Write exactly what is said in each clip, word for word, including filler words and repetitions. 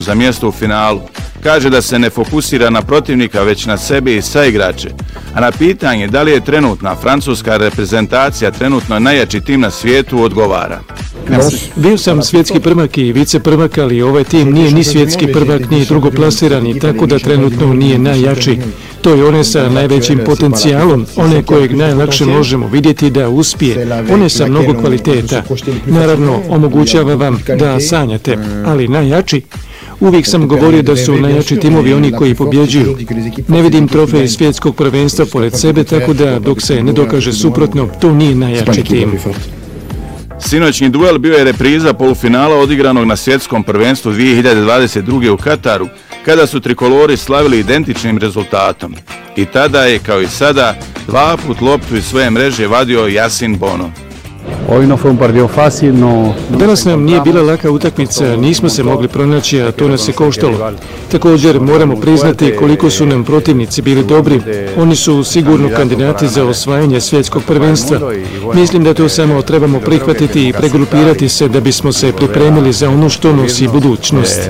za mjesto u finalu. Kaže da se ne fokusira na protivnika, već na sebe i saigrače. A na pitanje da li je trenutna francuska reprezentacija trenutno najjači tim na svijetu odgovara. Bio sam svjetski prvak i vice prvak, ali ovaj tim nije ni svjetski prvak, ni drugoplasirani, tako da trenutno nije najjači. To je one sa najvećim potencijalom, one kojeg najlakše možemo vidjeti da uspije, one sa mnogo kvaliteta. Naravno, omogućava vam da sanjate, ali najjači? Uvijek sam govorio da su najjači timovi oni koji pobjeđuju. Ne vidim trofej svjetskog prvenstva pored sebe, tako da dok se ne dokaže suprotno, to nije najjači tim. Sinoćni duel bio je repriza polufinala odigranog na svjetskom prvenstvu dvije hiljade dvadeset druge u Kataru, kada su trikolori slavili identičnim rezultatom. I tada je, kao i sada, dva put loptu iz svoje mreže vadio Yasin Bono. Danas nam nije bila laka utakmica, nismo se mogli pronaći, a to nas je koštalo. Također moramo priznati koliko su nam protivnici bili dobri. Oni su sigurno kandidati za osvajanje svjetskog prvenstva. Mislim da to samo trebamo prihvatiti i pregrupirati se da bismo se pripremili za ono što nosi budućnost.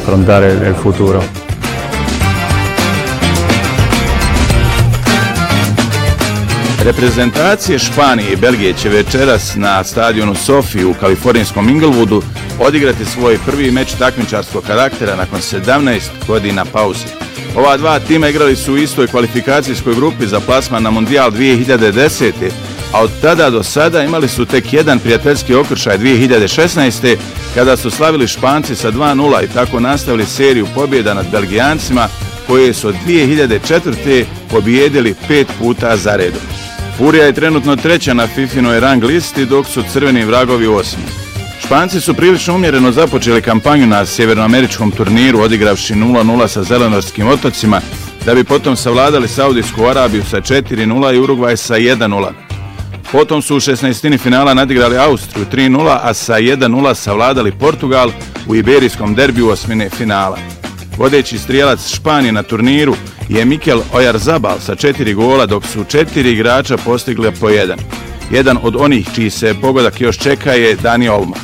Reprezentacije Španije i Belgije će večeras na stadionu Sofiji u kalifornijskom Inglewoodu odigrati svoj prvi meč takmičarskog karaktera nakon sedamnaest godina pauze. Ova dva tima igrali su u istoj kvalifikacijskoj grupi za plasman na Mundijal dvije hiljade desete. a od tada do sada imali su tek jedan prijateljski okršaj dvije hiljade šesnaeste. kada su slavili Španci sa dva nula i tako nastavili seriju pobjeda nad Belgijancima koje su od dvije hiljade četvrte. pobijedili pet puta za redom. Furija je trenutno treća na Fifinoj rang listi, dok su crveni vragovi osmi. Španci su prilično umjereno započeli kampanju na sjevernoameričkom turniru, odigravši nula nula sa Zelenorskim otocima, da bi potom savladali Saudijsku Arabiju sa četiri nula i Urugvaj sa jedan nula. Potom su u šesnaestini finala nadigrali Austriju tri nula, a sa jedan nula savladali Portugal u iberijskom derbiju osmine finala. Vodeći strijelac Španije na turniru je Mikel Oyarzabal sa četiri gola, dok su četiri igrača postigli po jedan. Jedan od onih čiji se pogodak još čeka je Dani Olmo.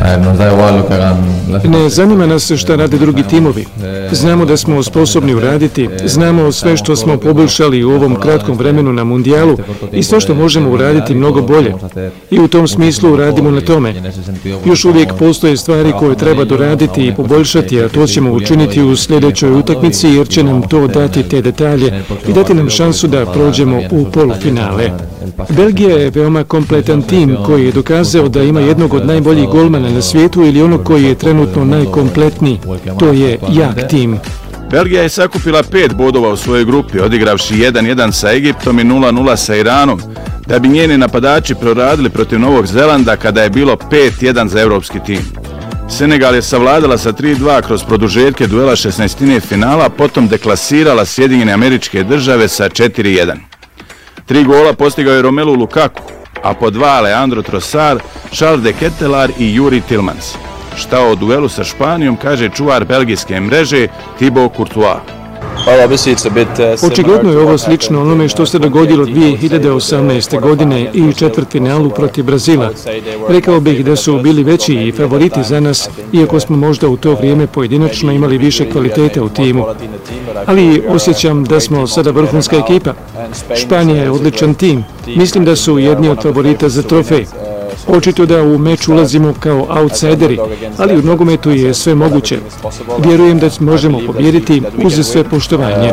Ne zanima nas šta rade drugi timovi. Znamo da smo sposobni uraditi, znamo sve što smo poboljšali u ovom kratkom vremenu na mundijalu i sve što možemo uraditi mnogo bolje. I u tom smislu radimo na tome. Još uvijek postoje stvari koje treba doraditi i poboljšati, a to ćemo učiniti u sljedećoj utakmici jer će nam to dati te detalje i dati nam šansu da prođemo u polufinale. Belgija je veoma kompletan tim koji je dokazao da ima jednog od najboljih golmana na svijetu ili ono koji je trenutno najkompletniji. To je jak tim. Belgija je sakupila pet bodova u svojoj grupi, odigravši jedan jedan sa Egiptom i nula nula sa Iranom, da bi njeni napadači proradili protiv Novog Zelanda kada je bilo pet jedan za evropski tim. Senegal je savladala sa tri dva kroz produžetke duela šesnaestine finala, potom deklasirala Sjedinjene Američke Države sa četiri jedan. Tri gola postigao je Romelu Lukaku, a po dva Leandro Trossard, Charles de Ketelaere i Juri Tillmans. Šta o duelu sa Španijom kaže čuvar belgijske mreže Thibaut Courtois. Očigledno je ovo slično onome što se dogodilo dvije hiljade osamnaeste. godine i četvrtfinalu protiv Brazila. Rekao bih da su bili veći i favoriti za nas, iako smo možda u to vrijeme pojedinačno imali više kvalitete u timu. Ali osjećam da smo sada vrhunska ekipa. Španija je odličan tim. Mislim da su jedni od favorita za trofej. Očito da u meč ulazimo kao outsideri, ali u nogometu je sve moguće. Vjerujem da možemo pobijediti uz sve poštovanje.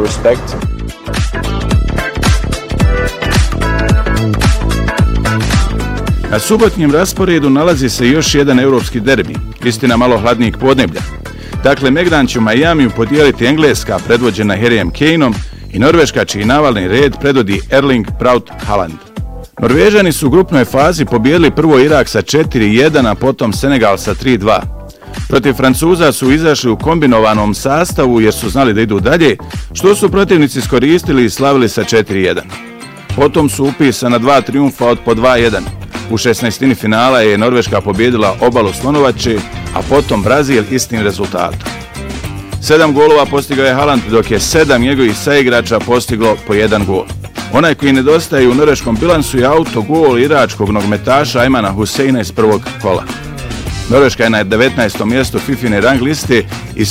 Na subotnjem rasporedu nalazi se još jedan europski derbi, istina malo hladnijeg podneblja. Dakle, megdan će u Majamiju podijeliti Engleska, predvođena Harryjem Kaneom, i Norveška, čiji navalni red predvodi Erling Braut Haaland. Norvežani su u grupnoj fazi pobijedili prvo Irak sa četiri jedan, a potom Senegal sa tri dva. Protiv Francuza su izašli u kombinovanom sastavu jer su znali da idu dalje, što su protivnici iskoristili i slavili sa četiri jedan. Potom su upisana dva trijumfa od po dva jedan. U šesnaestini finala je Norveška pobijedila obalu Slonovače, a potom Brazil istim rezultatom. Sedam golova postigao je Haaland, dok je sedam njegovih saigrača postiglo po jedan gol. Onaj koji nedostaje u norveškom bilansu je autogol iračkog nogmetaša Ajmana Huseina iz prvog kola. Norveška je na devetnaestom mjestu FIFIne rang listi i